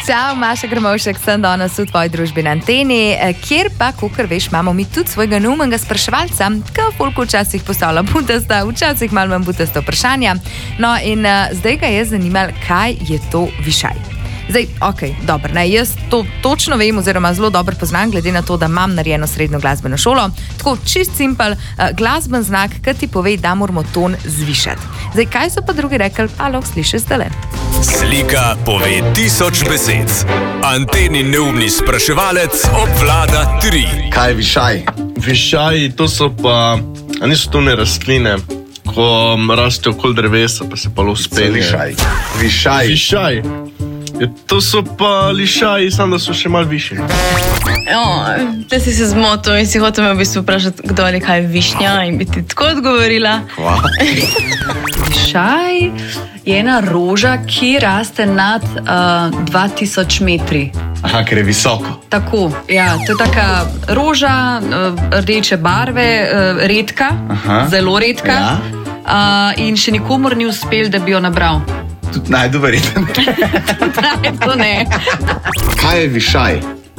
Čau, Maša Grmovšek, sem danes v tvoji družbi na Anteni, kjer pa, kakor veš, imamo mi tudi svojega neumnega spraševalca, ki folku včasih postavlja butasta, včasih malo manj butasta vprašanja. No in zdaj ga je zanimalo, kaj je to višaj. Zdaj, dobro, jaz to točno vem oziroma zelo dobro poznam, glede na to, da imam narejeno srednjo glasbeno šolo. Tako, čist simpel, glasben znak, ki ti pove, da moramo ton zvišati. Zdaj, kaj so pa drugi rekli, pa lahko slišiš zdajle. Slika pove 1000 besed. Anteni neumni spraševalec obvlada 3. Kaj je višaj? Višaji, to so pa, niso tune rastline, ko rastejo okoli drevesa, pa se pa uspeli. Višaj. To so pa lišaji, samo da so še malo višji. Te si se zmotil in si hotel me v bistvu vprašati, kdo ali kaj je višnja in bi ti tako odgovorila. Višaj je ena roža, ki raste nad 2000 metri. Aha, ker je visoko. Tako, ja, to je taka roža, rdeče barve, redka, zelo redka, in še nikomor ni uspel, da bi jo nabral. Tudi najdu verjetno. To ne. Kaj je višaj?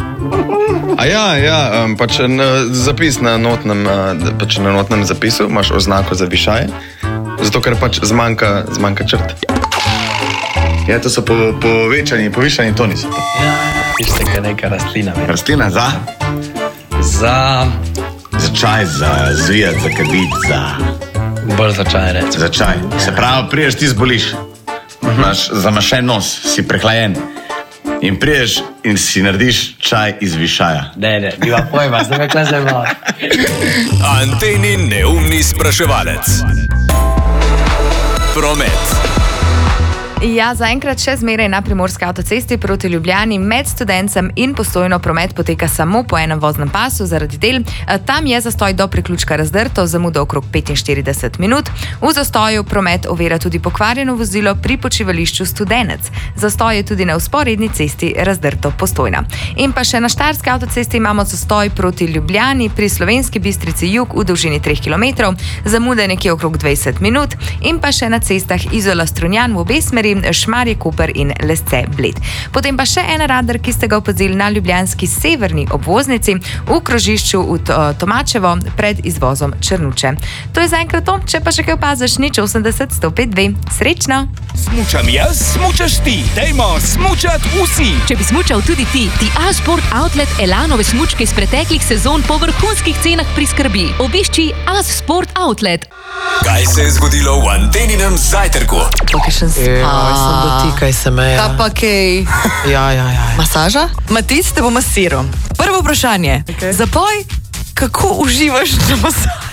Pač zapis na notnem zapisu, imaš oznako za višaje, zato ker pač zmanjka črt. Ja, to so povišani toni. Pište, kaj neka rastlina. Rastlina za? Za čaj, za zvijat, za kadit, za... Bolj za čaj reči. Za čaj. Se pravi, priješ ti zboliš. Imaš zamašen nos, si prehlajen. In priješ in si narediš čaj iz višaja. Ne, nima pojma, zdaj me kle zelo. Anteni neumni spraševalec. Promet. Ja, zaenkrat še zmeraj na Primorski avtocesti proti Ljubljani med Studencem in Postojno promet poteka samo po enem voznem pasu zaradi del. Tam je zastoj do priključka Razdrto, zamuda okrog 45 minut. V zastoju promet ovira tudi pokvarjeno vozilo pri počivališču Studenec. Zastoj je tudi na vzporedni cesti Razdrto-Postojna. In pa še na Štajerski avtocesti imamo zastoj proti Ljubljani pri Slovenski Bistrici jug v dolžini 3 km, zamuda nekje okrog 20 minut. In pa še na cestah Izola-Strunjan v obe smeri, Šmarje, Koper in Lesce, Bled. Potem pa še en radar, ki ste ga opazili na ljubljanski severni obvoznici v krožišču v Tomačevo pred izvozom Črnuče. To je zaenkrat to, če pa še kaj opaziš, 080 105 2. Srečno! Smučam jaz, smučaš ti. Dajmo smučat vsi. Če bi smučal tudi ti A-Sport Outlet Elanove smučke iz preteklih sezon po vrhunskih cenah priskrbi. Obišči A-Sport Outlet. Kaj se je zgodilo v Anteninem zajtrku? Pokašen Sem dotikaj se meja. Ta pa kaj? Ja. Masaža? Matic te bo masiral. Prvo vprašanje. Zapoj, kako uživaš na masaži?